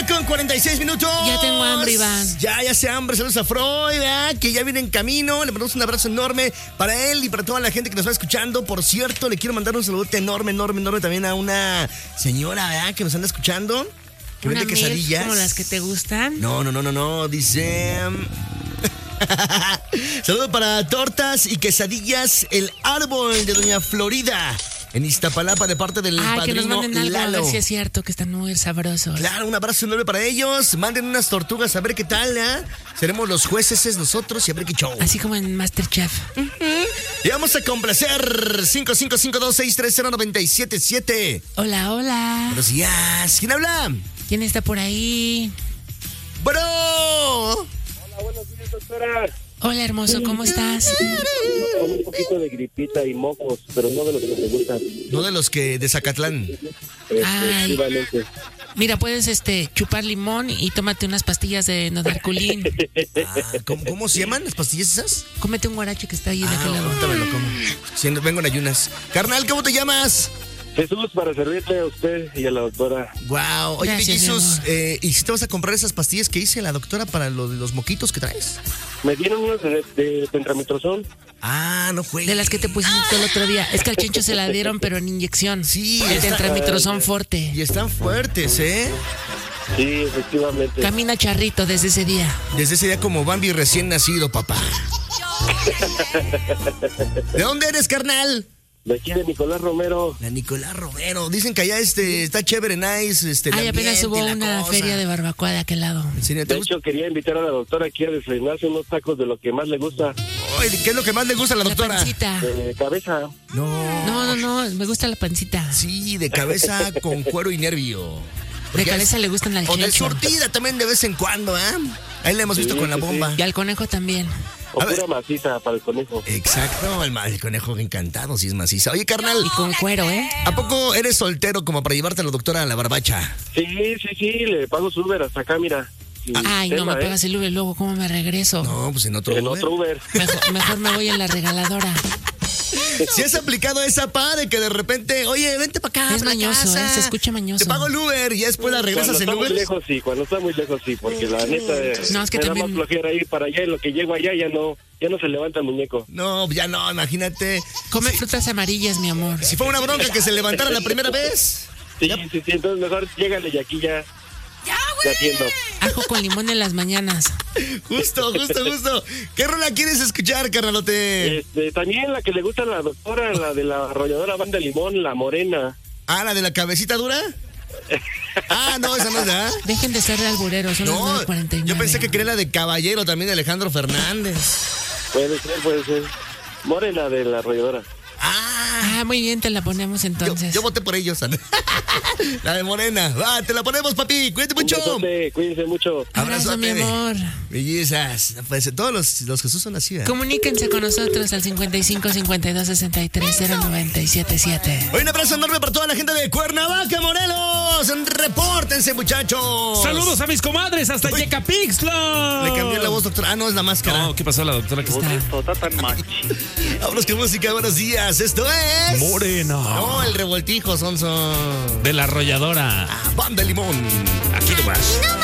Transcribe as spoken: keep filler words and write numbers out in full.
mañana con cuarenta y seis minutos. Ya tengo hambre, Iván. Ya, ya se hambre. Saludos a Freud, ¿verdad? Que ya viene en camino. Le mandamos un abrazo enorme para él y para toda la gente que nos va escuchando. Por cierto, le quiero mandar un saludote enorme, enorme, enorme también a una señora, ¿verdad? Que nos anda escuchando. Que ¿Una vende milf quesadillas. como las que te gustan? No, no, no, no, no. Dice... Saludos para tortas y quesadillas El Árbol de Doña Florida en Iztapalapa de parte del Ay, padrino que nos manden algo Lalo. a ver si es cierto que están muy sabrosos. Claro, un abrazo enorme para ellos. Manden unas tortugas a ver qué tal, ¿eh? Seremos los jueces es nosotros y a ver qué show. Así como en MasterChef. Uh-huh. Y vamos a complacer cinco cinco cinco dos seis tres cero nueve siete siete. Hola, hola. Buenos días. ¿Quién habla? ¿Quién está por ahí? ¡Bro! Hola, buenos días, doctora. Hola, hermoso, ¿cómo estás? Con un poquito de gripita y mocos, pero no de los que te gustan. No de los que de Zacatlán. Ay. Efectivamente. Mira, puedes este chupar limón y tómate unas pastillas de Nodarculín. Ah, ¿cómo, ¿Cómo se llaman las pastillas esas? Cómete un guarache que está ahí de Ah, aquel lado. ahorita me lo como. Sí, vengo en ayunas. Carnal, ¿cómo te llamas? Jesús, para servirle a usted y a la doctora. Wow. Oye, Gracias, Jesús, mi amor. eh, ¿y si te vas a comprar esas pastillas que hice la doctora para lo de los moquitos que traes? Me dieron unas de, de pentrametrozón. Ah, no juegues. De las que te pusiste el otro día. Es que al Chencho se la dieron, pero en inyección. Sí, El está- tetramitrozón forte. Y están fuertes, ¿eh? Sí, efectivamente. Camina charrito desde ese día. Desde ese día como Bambi recién nacido, papá. ¿De dónde eres, carnal? De aquí de Nicolás Romero. La Nicolás Romero. Dicen que allá este, está chévere, nice. Este, el Ay, apenas ambiente hubo y la una cosa. feria de barbacoa de aquel lado. ¿En serio, te De gusta? hecho, quería invitar a la doctora aquí a desayunarse unos tacos de lo que más le gusta. Ay, ¿qué es lo que más le gusta a la La doctora? pancita. De cabeza. No. No, no, no, me gusta la pancita. Sí, de cabeza con cuero y nervio. De Porque cabeza es- le gustan al O de Chencho. surtida también de vez en cuando, ¿eh? Ahí la hemos visto Sí, con la sí, bomba. Y al conejo también. O A ver. pura maciza para el conejo. Exacto, el, ma- el conejo encantado, si es maciza. Oye, carnal, Y con cuero, ¿eh? ¿a poco eres soltero como para llevarte a la doctora a la barbacha? Sí, sí, sí, le pago su Uber hasta acá, mira. Sin Ay, no tema, me ¿eh? pagas el Uber, luego cómo me regreso. No, pues en otro En Uber. otro Uber. Mejor, mejor me voy en la regaladora. Si has aplicado esa pa de que de repente, oye, vente para acá, Es pa' la mañoso, casa. ¿eh? Se escucha mañoso. Te pago el Uber y ya después la regresas Cuando en está muy Uber. lejos, sí. Cuando está muy lejos, sí. Porque la neta No, es que me da también- más flojera ir para allá. Y lo que llego allá ya no, ya no se levanta el muñeco. No, ya no, imagínate. Come frutas amarillas, mi amor. Si fue una bronca que se levantara la primera vez. Sí, sí, sí. Entonces mejor llégale y aquí ya. Ya, güey. atiendo. Ajo con limón en las mañanas. Justo, justo, justo. ¿Qué rola quieres escuchar, carnalote? Este, también la que le gusta a la doctora, la de la arrolladora Banda Limón, la morena. Ah, ¿la de la cabecita dura? Ah, no, esa no es, ¿verdad? Dejen de ser de albureros, son las No, nueve cuarenta y nueve. yo pensé que quería la de Caballero también de Alejandro Fernández. Puede ser, puede ser. Morena de la arrolladora. Ah, Ah, muy bien, te la ponemos yo, entonces. yo voté por ellos. La de Morena. Va, te la ponemos, papi. Cuídate Un mucho. besote, cuídense mucho. Abrazo, mi amor. Bellezas. Pues todos los, los Jesús son así, ¿eh? Comuníquense con nosotros al cincuenta y cinco, cincuenta y dos, sesenta y tres, cero nueve siete siete. Hoy un abrazo enorme para toda la gente de Cuernavaca, Morelos. Repórtense, muchachos. Saludos a mis comadres hasta Uy. Yecapixtla. Le cambié la voz, doctora. Ah, no, es la máscara. No, ¿qué pasó la doctora? ¿Qué está? Está tan machi. Vámonos con música. Buenos días. Esto es... Morena. No, el revoltijo, Sonso. De la arrolladora. Ah, Banda Limón. Aquí nomás.